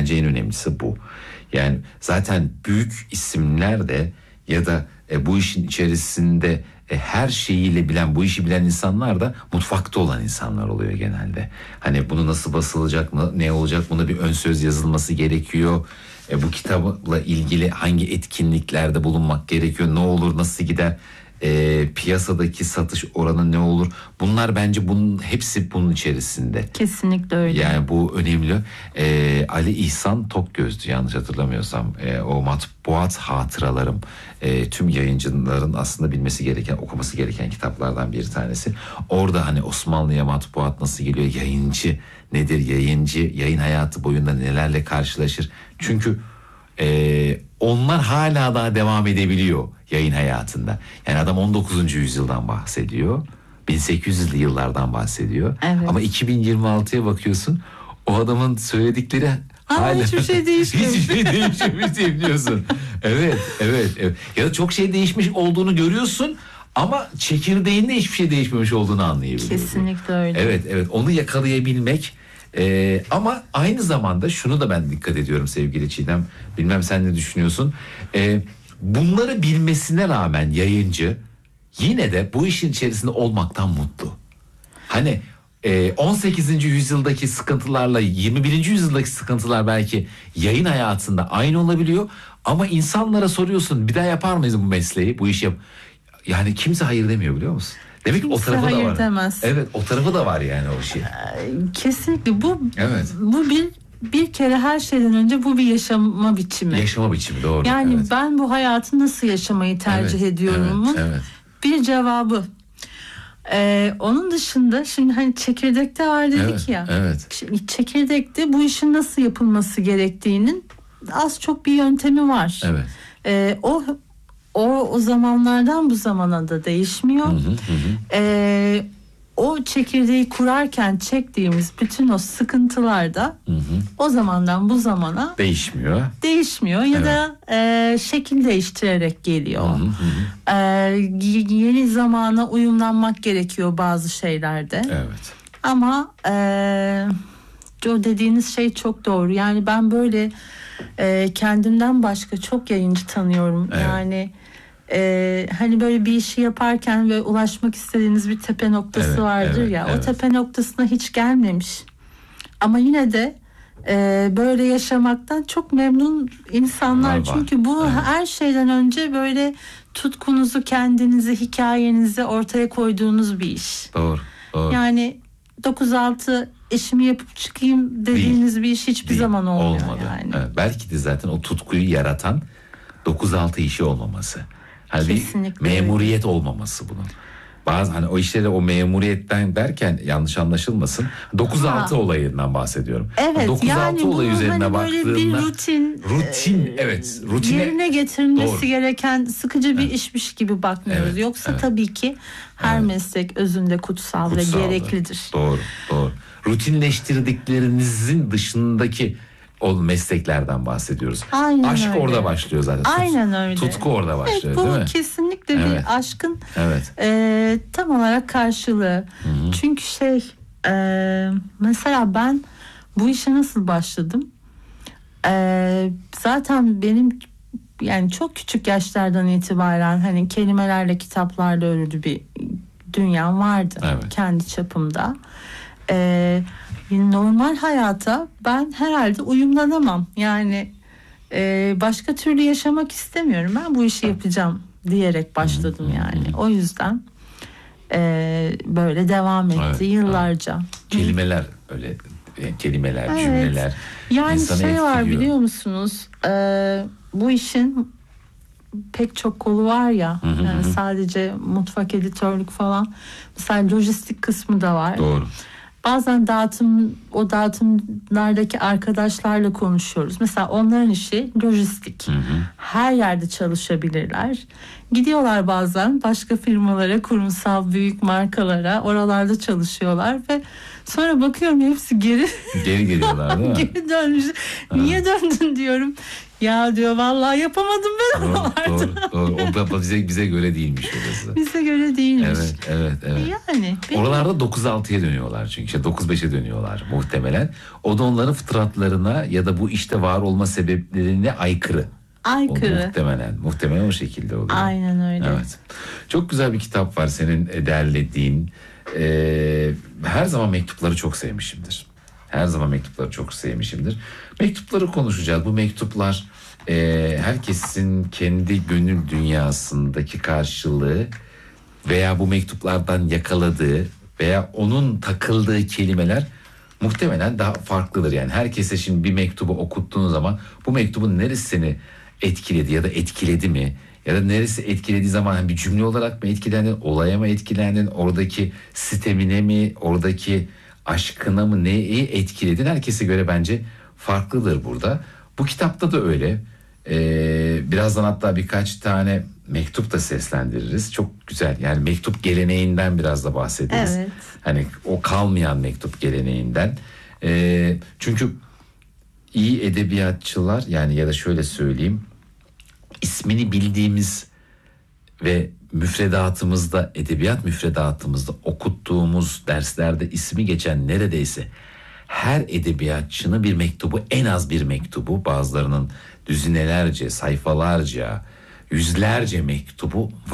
Bence en önemlisi bu. Yani zaten büyük isimler de ya da bu işin içerisinde her şeyiyle bilen, bu işi bilen insanlar da mutfakta olan insanlar oluyor genelde. Hani bunu nasıl basılacak, ne olacak, buna bir ön söz yazılması gerekiyor. Bu kitapla ilgili hangi etkinliklerde bulunmak gerekiyor, ne olur, nasıl gider, piyasadaki satış oranı ne olur? Bunlar bence bunun hepsi bunun içerisinde. Kesinlikle öyle. Yani bu önemli. Ali İhsan Tokgöz'dü yanlış hatırlamıyorsam. O matbuat hatıralarım. Tüm yayıncıların aslında bilmesi gereken, okuması gereken kitaplardan bir tanesi. Orada hani Osmanlı'ya matbuat nasıl geliyor? Yayıncı nedir? Yayın hayatı boyunda nelerle karşılaşır? Çünkü onlar hala daha devam edebiliyor yayın hayatında. Yani adam 19. yüzyıldan bahsediyor. 1800'lü yıllardan bahsediyor. Evet. Ama 2026'ya bakıyorsun, o adamın söyledikleri hala hiçbir şey değişmemiş. Hiçbir şey değişmemiş diyorsun. Evet. Ya da çok şey değişmiş olduğunu görüyorsun ama çekirdeğinde hiçbir şey değişmemiş olduğunu anlayabiliyorsun. Kesinlikle öyle. Evet. Onu yakalayabilmek. Ama aynı zamanda şunu da ben dikkat ediyorum sevgili Çiğdem. Bilmem sen ne düşünüyorsun? Bunları bilmesine rağmen yayıncı yine de bu işin içerisinde olmaktan mutlu. Hani 18. yüzyıldaki sıkıntılarla 21. yüzyıldaki sıkıntılar belki yayın hayatında aynı olabiliyor. Ama insanlara soruyorsun, bir daha yapar mıyız bu mesleği, bu işi yap? Yani kimse hayır demiyor, biliyor musun? Demek ki o Kimse tarafı da hayır var. demez. Evet, o tarafı da var yani o şey. Kesinlikle bu Evet. bir kere her şeyden önce bu bir yaşama biçimi. Yaşama biçimi, doğru. Yani evet. Ben bu hayatı nasıl yaşamayı tercih ediyorumun bir cevabı. Onun dışında şimdi hani çekirdekte var dedik ya. Evet. Şimdi çekirdekte bu işin nasıl yapılması gerektiğinin az çok bir yöntemi var. Evet. O zamanlardan bu zamana da değişmiyor. O çekirdeği kurarken çektiğimiz bütün o sıkıntılar da o zamandan bu zamana değişmiyor ya da şekil değiştirerek geliyor. Yeni zamana uyumlanmak gerekiyor bazı şeylerde. Evet. Ama o dediğiniz şey çok doğru. Yani ben böyle kendimden başka çok yayıncı tanıyorum. Evet. Yani hani böyle bir işi yaparken ve ulaşmak istediğiniz bir tepe noktası vardır ya. O tepe noktasına hiç gelmemiş. Ama yine de böyle yaşamaktan çok memnun insanlar. Var. Çünkü bu her şeyden önce böyle tutkunuzu, kendinizi, hikayenizi ortaya koyduğunuz bir iş. Doğru. Yani 9-6 işimi yapıp çıkayım dediğiniz bir iş hiçbir zaman olmuyor. Yani. Evet, belki de zaten o tutkuyu yaratan 9-6 işi olmaması. Hani Kesinlikle bir memuriyet olmaması bunun. Bazı hani o işleri o memuriyetten derken yanlış anlaşılmasın. 9-6 olayından bahsediyorum. Evet, 9-6 yani olay üzerine hani baktığında böyle bir rutine yerine getirilmesi gereken sıkıcı bir işmiş gibi bakmıyoruz. Yoksa tabii ki her meslek özünde kutsal ve gereklidir. Doğru. Rutinleştirdiklerinizin dışındaki o mesleklerden bahsediyoruz. Aynen Aşk öyle. orada başlıyor zaten. Aynen öyle. Tutku orada başlıyor, bu değil mi? kesinlikle bir aşkın tam olarak karşılığı. Hı-hı. Çünkü mesela ben bu işe nasıl başladım? Zaten benim yani çok küçük yaşlardan itibaren hani kelimelerle, kitaplarla örülü bir dünyam vardı kendi çapımda. Normal hayata ben herhalde uyumlanamam. Yani başka türlü yaşamak istemiyorum. Ben bu işi yapacağım diyerek başladım yani. O yüzden böyle devam etti yıllarca. Kelimeler öyle, kelimeler, cümleler. Yani var biliyor musunuz? Bu işin pek çok kolu var ya. Yani sadece mutfak editörlük falan. Mesela lojistik kısmı da var. Doğru. Bazen dağıtımlardaki arkadaşlarla konuşuyoruz. Mesela onların işi lojistik. Her yerde çalışabilirler. Gidiyorlar bazen başka firmalara, kurumsal büyük markalara, oralarda çalışıyorlar ve sonra bakıyorum hepsi geri geliyorlar değil mi? Geri dönmüş. Niye döndün diyorum. Ya diyor vallahi yapamadım ben Doğru, oralarda. doğru. O bize göre değilmiş orası. Bize göre değilmiş. Evet. Yani Oralarda 9-6'ya dönüyorlar çünkü işte 9-5'e dönüyorlar muhtemelen. O da onların fıtratlarına ya da bu işte var olma sebeplerine aykırı. aykırı. Muhtemelen o şekilde oluyor. Aynen öyle. Evet. Çok güzel bir kitap var senin derlediğin. Her zaman mektupları çok sevmişimdir. Mektupları konuşacağız. Bu mektuplar herkesin kendi gönül dünyasındaki karşılığı veya bu mektuplardan yakaladığı veya onun takıldığı kelimeler muhtemelen daha farklıdır. Yani herkese şimdi bir mektubu okuttuğun zaman bu mektubun neresi seni etkiledi ya da etkiledi mi? Ya da neresi etkilediği zaman hani bir cümle olarak mı etkilendin, olaya mı etkilendin, oradaki sistemine mi, oradaki aşkına mı neyi etkiledin? Herkese göre bence farklıdır burada. Bu kitapta da öyle. Birazdan hatta birkaç tane mektup da seslendiririz. Çok güzel. Yani mektup geleneğinden biraz da bahsederiz. Evet. Hani o kalmayan mektup geleneğinden. Çünkü iyi edebiyatçılar yani ya da şöyle söyleyeyim, ismini bildiğimiz ve müfredatımızda, edebiyat müfredatımızda okuttuğumuz derslerde ismi geçen neredeyse her edebiyatçının bir mektubu, en az bir mektubu, bazılarının düzinelerce, sayfalarca, yüzlerce mektubu